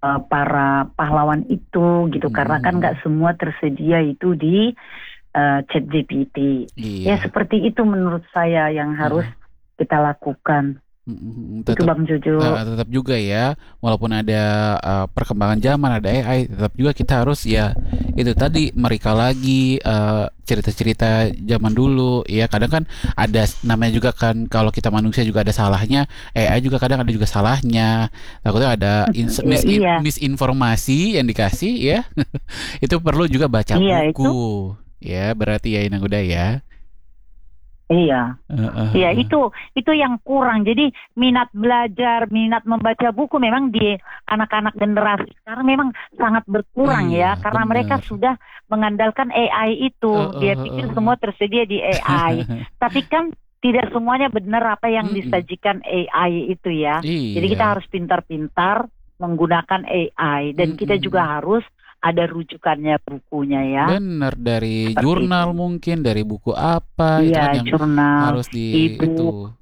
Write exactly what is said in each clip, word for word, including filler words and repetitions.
uh, para pahlawan itu gitu, karena kan Hmm. nggak semua tersedia itu di uh, ChatGPT. Ya Iya. seperti itu menurut saya yang harus Heeh. kita lakukan. Mm-mm, Itu tetap Bang eh, Jojo. tetap juga ya, walaupun ada eh, perkembangan zaman, ada A I, tetap juga kita harus ya itu tadi mereka lagi eh, cerita-cerita zaman dulu ya. Kadang kan ada s- namanya juga kan, kalau kita manusia juga ada salahnya, A I juga kadang ada juga salahnya. Takutnya ada ins- Ya, misin- iya, misinformasi yang dikasih ya. Itu perlu juga baca iya itu, buku ya, berarti ya Inang Uda ya. iya. Heeh, Ya heeh. itu itu yang kurang. Jadi minat belajar, minat membaca buku memang di anak-anak generasi sekarang memang sangat berkurang Iya ya, karena mereka bener. sudah mengandalkan A I itu. Heeh, Dia pikir heeh. semua tersedia di A I. Tapi kan tidak semuanya benar apa yang Mm-mm. disajikan A I itu ya. Jadi kita Iya. harus pintar-pintar menggunakan A I, dan kita juga Mm-mm. harus ada rujukannya bukunya ya. Bener, dari Seperti itu. jurnal mungkin, dari buku apa, itu Iya, kan yang jurnal, harus di e-book. itu.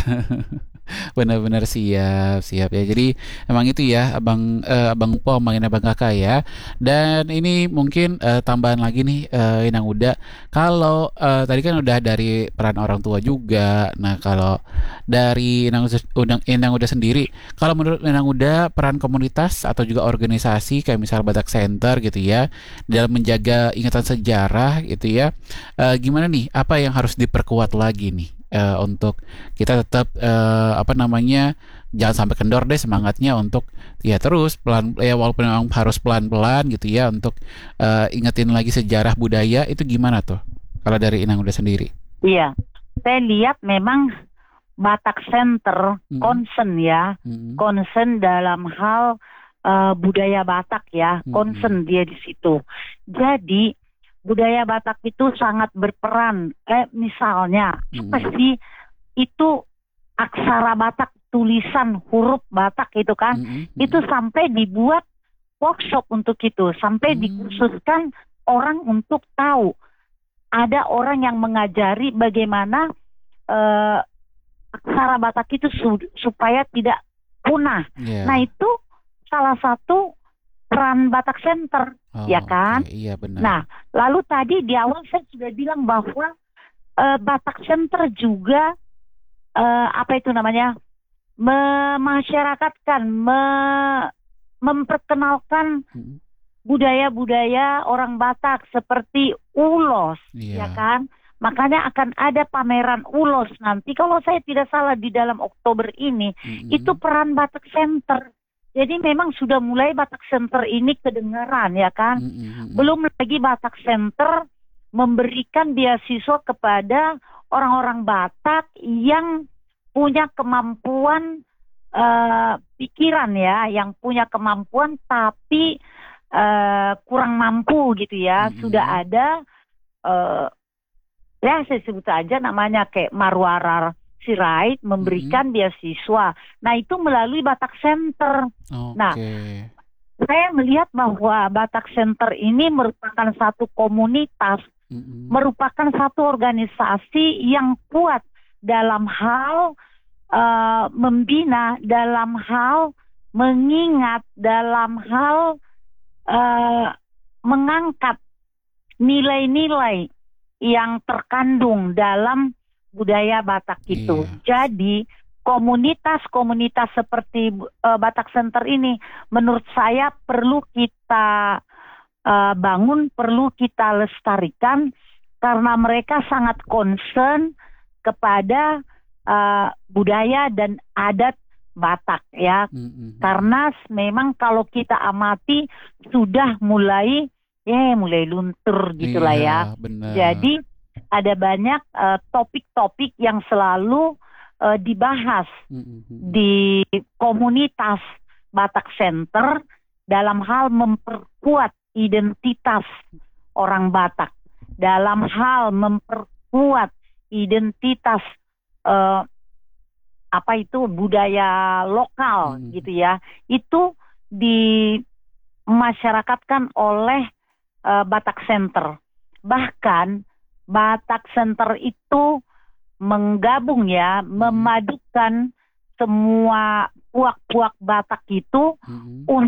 Benar-benar siap, siap ya. Jadi emang itu ya, abang eh, abang Po omongin abang kakak ya. Dan ini mungkin eh, tambahan lagi nih, eh, Inang Uda. Kalau eh, tadi kan udah dari peran orang tua juga. Nah kalau dari Inang Uda, Inang Uda sendiri, kalau menurut Inang Uda peran komunitas atau juga organisasi kayak misal Batak Center gitu ya, dalam menjaga ingatan sejarah gitu ya, eh, gimana nih? Apa yang harus diperkuat lagi nih? eh, untuk kita tetap eh, apa namanya, jangan sampai kendor deh semangatnya untuk ya terus pelan ya, walaupun memang harus pelan-pelan gitu ya, untuk eh, ingetin lagi sejarah budaya itu gimana tuh kalau dari Inang udah sendiri. Iya, saya lihat memang Batak Center Mm-mm, concern ya, mm-mm, concern dalam hal eh, budaya Batak ya, mm-mm, concern dia di situ. Jadi budaya Batak itu sangat berperan. Eh, misalnya apa mm-mm, sih itu aksara Batak, tulisan huruf Batak itu kan, mm-mm, itu mm-mm. sampai dibuat workshop untuk itu, sampai Hmm, dikhususkan orang untuk tahu. Ada orang yang mengajari bagaimana eh, aksara Batak itu su- supaya tidak punah. Nah ya. itu salah satu peran Batak Center, ya Oh, oke, kan? iya benar. Nah, lalu tadi di awal saya sudah bilang bahwa eh, Batak Center juga eh, apa itu namanya, memasyarakatkan, me- memperkenalkan Mm-mm, budaya-budaya orang Batak seperti ulos, ya iya. kan? Makanya akan ada pameran ulos nanti, kalau saya tidak salah di dalam Oktober ini. Itu Mm-mm, peran Batak Center. Jadi memang sudah mulai Batak Center ini kedengaran, ya kan? mm-mm, mm-mm. Belum lagi Batak Center memberikan beasiswa kepada orang-orang Batak yang punya kemampuan eh, pikiran ya, yang punya kemampuan tapi eh, kurang mampu gitu ya. Mm-mm, Sudah ada eh, ya saya sebut aja namanya kayak Marwara Sirait mm-mm. memberikan beasiswa. Nah itu melalui Batak Center. Nah Oke. saya melihat bahwa Batak Center ini merupakan satu komunitas, Mm-mm, merupakan satu organisasi yang kuat dalam hal eh, membina, dalam hal mengingat, dalam hal eh, mengangkat nilai-nilai yang terkandung dalam budaya Batak itu. iya. Jadi komunitas-komunitas seperti uh, Batak Center ini menurut saya perlu kita uh, bangun, perlu kita lestarikan, karena mereka sangat concern kepada uh, budaya dan adat Batak ya. Mm-mm, mm-mm. Karena memang kalau kita amati sudah mulai ya mulai luntur gitulah Iya, ya. benar. Jadi ada banyak uh, topik-topik yang selalu uh, dibahas Mm-mm, mm-mm. di komunitas Batak Center dalam hal memperkuat identitas orang Batak, dalam hal memperkuat identitas uh, apa itu budaya lokal Mm-mm. gitu ya. Itu dimasyarakatkan oleh uh, Batak Center. Bahkan Batak Center itu menggabung ya, Mm-mm. memadukan semua puak-puak Batak itu Mm-mm. untuk